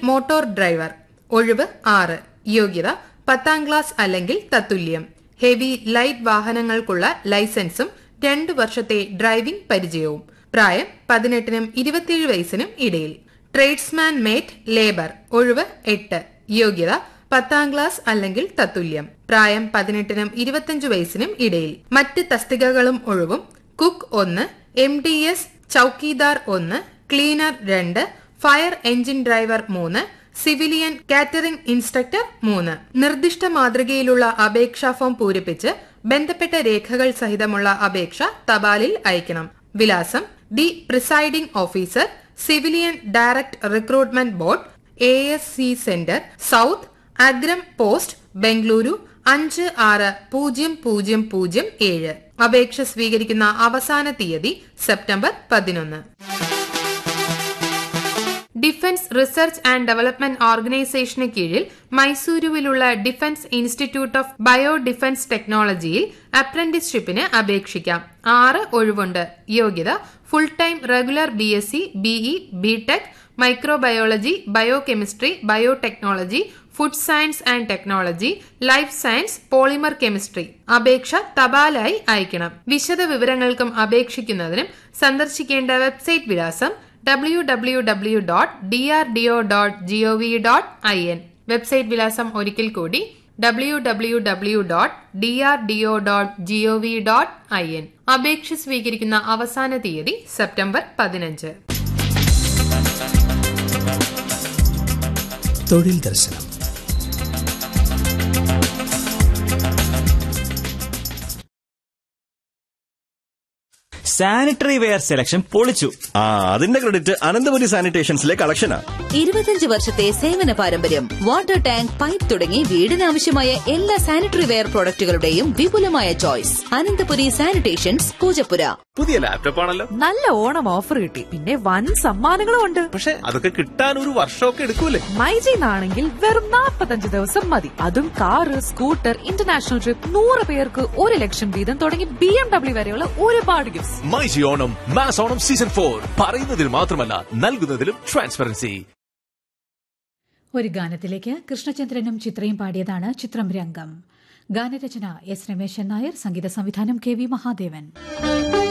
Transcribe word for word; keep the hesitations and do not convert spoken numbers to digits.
Motor driver. ഒഴിവ് ആറ്. യോഗ്യത പത്താം ക്ലാസ് അല്ലെങ്കിൽ തത്തുല്യം. ഹെവി ലൈറ്റ് വാഹനങ്ങൾക്കുള്ള ലൈസൻസും രണ്ടു വർഷത്തെ ഡ്രൈവിംഗ് പരിചയവും. പ്രായം പതിനെട്ടിനും ഇരുപത്തിയേഴ് വയസ്സിനും ഇടയിൽ. Tradesman mate labour. ഒഴിവ് എട്ട്. യോഗ്യത പത്താം ക്ലാസ് അല്ലെങ്കിൽ തത്തുല്യം. പ്രായം പതിനെട്ടിനും ഇരുപത്തിയഞ്ച് വയസ്സിനും ഇടയിൽ. മറ്റ് തസ്തികകളും ഒഴിവും. കുക്ക് ഒന്ന്, എം ഡി എസ് ചൌക്കീദാർ ഒന്ന്, ക്ലീനർ രണ്ട്, ഫയർ എഞ്ചിൻ ഡ്രൈവർ മൂന്ന്, സിവിലിയൻ കാറ്ററിംഗ് ഇൻസ്ട്രക്ടർ മൂന്ന്. നിർദ്ദിഷ്ട മാതൃകയിലുള്ള അപേക്ഷാ ഫോം പൂരിപ്പിച്ച് ബന്ധപ്പെട്ട രേഖകൾ സഹിതമുള്ള അപേക്ഷ തപാലിൽ അയക്കണം. വിലാസം: the presiding officer, civilian direct recruitment board, A S C centre, south, അഗ്രം പോസ്റ്റ്, ബംഗളൂരു അഞ്ച് ആറ് പൂജ്യം പൂജ്യം പൂജ്യം ഏഴ്. അപേക്ഷ സ്വീകരിക്കുന്ന അവസാന തീയതി സെപ്റ്റംബർ പതിനൊന്ന്. ഡിഫൻസ് റിസർച്ച് ആൻഡ് ഡെവലപ്മെന്റ് ഓർഗനൈസേഷന് കീഴിൽ മൈസൂരുവിലുള്ള defence institute of bio defence ടെക്നോളജിയിൽ അപ്രന്റീസ്ഷിപ്പിന് അപേക്ഷിക്കാം. ആറ് ഒഴിവുണ്ട്. യോഗ്യത full time regular B S C, BE, BTech, microbiology, biochemistry, biotechnology, food science and technology, life science, polymer chemistry. അപേക്ഷ തപാലായി അയക്കണം. വിശദ വിവരങ്ങൾക്കും അപേക്ഷിക്കുന്നതിനും സന്ദർശിക്കേണ്ട വെബ്സൈറ്റ് വിലാസം W W W dot D R D O dot G O V dot I N. Website വിലാസം ഒരിക്കൽ കൂടി W W W dot D R D O dot G O V dot I N. അപേക്ഷ സ്വീകരിക്കുന്ന അവസാന തീയതി September പതിനഞ്ച്. തൊഴിൽ ദർശനം. സാനിറ്ററി വെയർ സെലക്ഷൻ പൊളിച്ചു. ആ അതിന്റെ ക്രെഡിറ്റ് അനന്തപുരി സാനിറ്റേഷൻസിലെ കളക്ഷനാ. ഇരുപത്തിയഞ്ച് വർഷത്തെ സേവന പാരമ്പര്യം. വാട്ടർ ടാങ്ക്, പൈപ്പ് തുടങ്ങി വീടിനാവശ്യമായ എല്ലാ സാനിറ്ററി വെയർ പ്രോഡക്റ്റുകളുടെയും വിപുലമായ ചോയ്സ്. അനന്തപുരി സാനിറ്റേഷൻസ്, പൂജപ്പുര. പുതിയ ലാപ്ടോപ്പ് ആണല്ലോ. നല്ല ഓണം ഓഫർ കിട്ടി. പിന്നെ വൻ സമ്മാനങ്ങളും ഉണ്ട്. പക്ഷെ അതൊക്കെ കിട്ടാൻ ഒരു വർഷമൊക്കെ എടുക്കൂലേ? മൈജിന്നാണെങ്കിൽ വെറും നാൽപ്പത്തഞ്ച് ദിവസം മതി. അതും കാറ്, സ്കൂട്ടർ, ഇന്റർനാഷണൽ ട്രിപ്പ്, നൂറ് പേർക്ക് ഒരു ലക്ഷം വീതം തുടങ്ങി ബി എം ഡബ്ല്യു വരെയുള്ള ഒരുപാട് gifts. MyG Onam mass Onam season four. പറയുന്നതിൽ മാത്രമല്ല നൽകുന്നതിലും ട്രാൻസ്പെറൻസി. ഒരു ഗാനത്തിലേക്ക് കൃഷ്ണചന്ദ്രനും ചിത്രയും പാടിയതാണ് ചിത്രം രംഗം. ഗാനരചന എസ് രമേശൻ നായർ, സംഗീത സംവിധാനം കെ വി മഹാദേവൻ.